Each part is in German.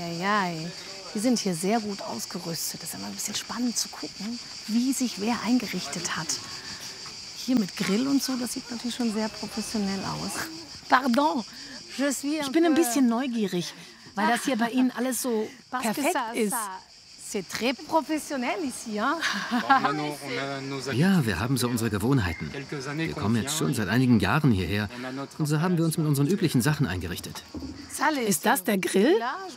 ei. Die sind hier sehr gut ausgerüstet. Das ist immer ein bisschen spannend zu gucken, wie sich wer eingerichtet hat. Hier mit Grill und so, das sieht natürlich schon sehr professionell aus. Pardon, ich bin ein bisschen neugierig, weil das hier bei Ihnen alles so perfekt ist. C'est très professionnel ici, hein? Ja, wir haben so unsere Gewohnheiten. Wir kommen jetzt schon seit einigen Jahren hierher. Und so haben wir uns mit unseren üblichen Sachen eingerichtet. Ist das der Grill?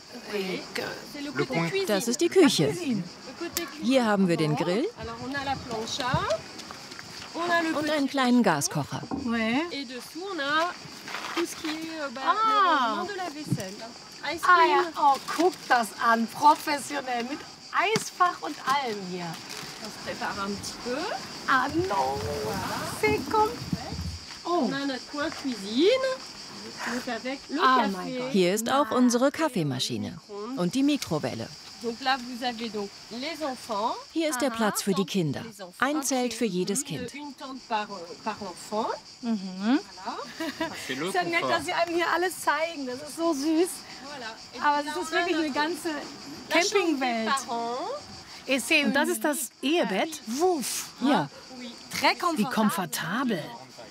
Das ist die Küche. Hier haben wir den Grill und einen kleinen Gaskocher. Oh, guck das an, professionell, mit Eisfach und allem hier. Ah non, c'est comme... Oh. Hier ist auch unsere Kaffeemaschine und die Mikrowelle. Hier ist der Platz für die Kinder. Ein Zelt für jedes Kind. Ist ja nett, dass Sie einem hier alles zeigen. Das ist so süß. Aber es ist wirklich eine ganze Campingwelt. Und das ist das Ehebett? Wuff. Ja. Wie komfortabel.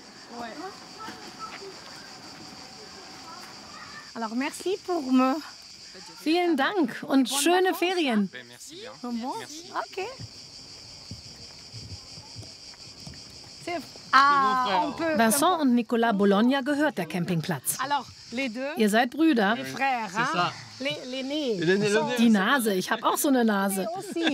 Alors, merci pour me. Vielen Dank und schöne Ferien. Okay. Vincent und Nicolas Bologna gehört der Campingplatz. Ihr seid Brüder. Die Nase, ich habe auch so eine Nase.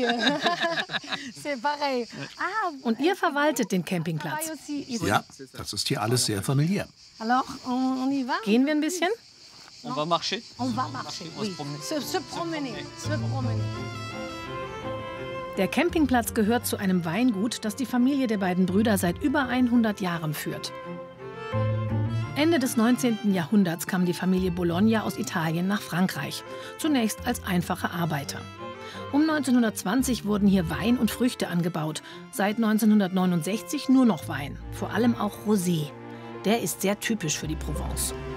Und ihr verwaltet den Campingplatz. Ja, das ist hier alles sehr familiär. Gehen wir ein bisschen? On va marcher. Oui. Se promener. Der Campingplatz gehört zu einem Weingut, das die Familie der beiden Brüder seit über 100 Jahren führt. Ende des 19. Jahrhunderts kam die Familie Bologna aus Italien nach Frankreich, zunächst als einfache Arbeiter. Um 1920 wurden hier Wein und Früchte angebaut, seit 1969 nur noch Wein, vor allem auch Rosé. Der ist sehr typisch für die Provence.